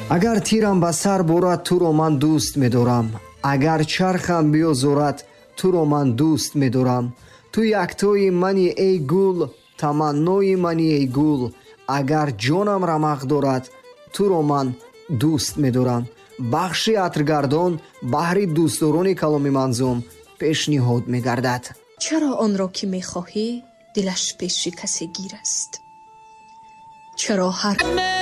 агар тирам ба сар борад, туро ман дӯст медорам. агар чархам биёзорад, туро ман дӯст медорам. ту яктои мани эй гул, таманнои мани эй гул. агар ҷонам рамақ дорад, туро ман дӯст медорам. бахши атргардон баҳри дӯстдорони каломи манзум пешниҳод мегардад. чаро онро ки мехоҳӣ, дилаш пеши касе гир аст. чаро ҳар